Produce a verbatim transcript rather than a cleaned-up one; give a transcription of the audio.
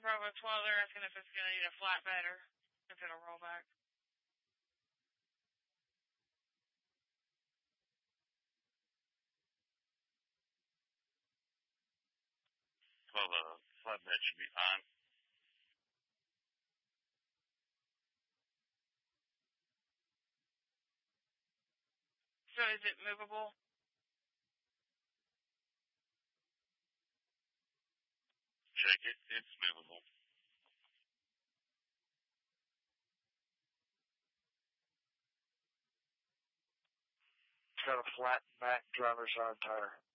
Bravo twelve, they're asking if it's going to need a flatbed or if it'll roll back. Well, the flatbed should be fine. So is it movable? Check it. It's movable. It's got a flat back driver's side tire.